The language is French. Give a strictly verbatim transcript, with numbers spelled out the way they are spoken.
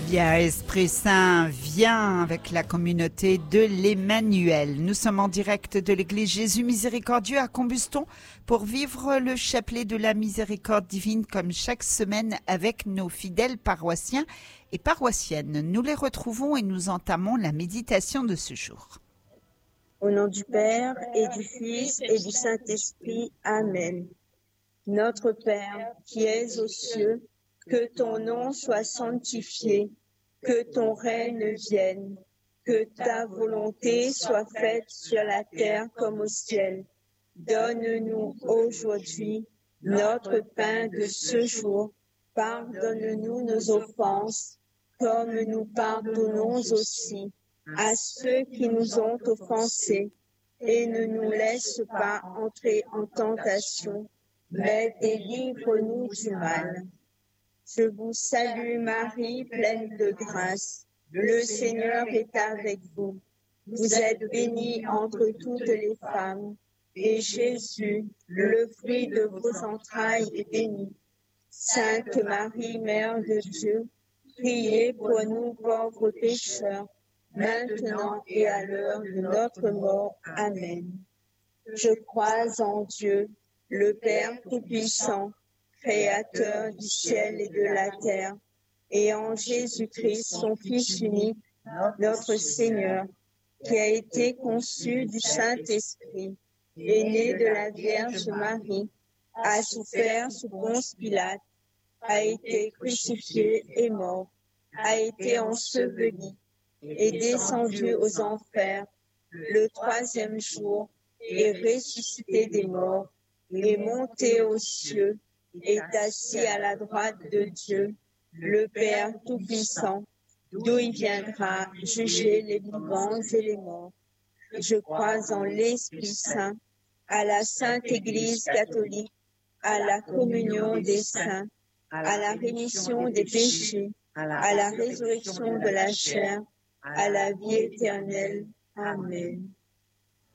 Bien, Esprit Saint, viens avec la communauté de l'Emmanuel. Nous sommes en direct de l'église Jésus Miséricordieux à Combuston pour vivre le chapelet de la miséricorde divine comme chaque semaine avec nos fidèles paroissiens et paroissiennes. Nous les retrouvons et nous entamons la méditation de ce jour. Au nom du Père et du Fils et du Saint-Esprit. Amen. Notre Père qui es aux cieux, que ton nom soit sanctifié, que ton règne vienne, que ta volonté soit faite sur la terre comme au ciel. Donne-nous aujourd'hui notre pain de ce jour. Pardonne-nous nos offenses, comme nous pardonnons aussi à ceux qui nous ont offensés. Et ne nous laisse pas entrer en tentation, mais délivre-nous du mal. Je vous salue Marie, pleine de grâce. Le Seigneur est avec vous. Vous êtes bénie entre toutes les femmes, et Jésus, le fruit de vos entrailles, est béni. Sainte Marie, Mère de Dieu, priez pour nous pauvres pécheurs, maintenant et à l'heure de notre mort. Amen. Je crois en Dieu, le Père Tout-Puissant, Créateur du ciel et de la terre, et en Jésus-Christ, son Fils unique, notre Seigneur, qui a été conçu du Saint-Esprit, est né de la Vierge Marie, a souffert sous Ponce Pilate, a été crucifié et mort, a été enseveli, est descendu aux enfers, le troisième jour, est ressuscité des morts, est monté aux cieux, est assis à la droite de Dieu, le Père Tout-Puissant, d'où il viendra juger les vivants et les morts. Je crois en l'Esprit Saint, à la Sainte Église catholique, à la communion des saints, à la rémission des péchés, à la résurrection de la chair, à la vie éternelle. Amen.